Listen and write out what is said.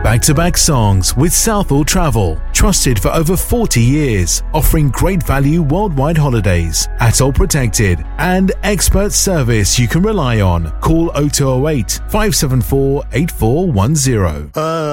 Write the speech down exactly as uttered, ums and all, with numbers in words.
Back-to-back songs with Southall Travel. Trusted for over forty years. Offering great value worldwide holidays. Atoll protected. And expert service you can rely on. Call oh two oh eight, five seven four, eight four one zero. Uh.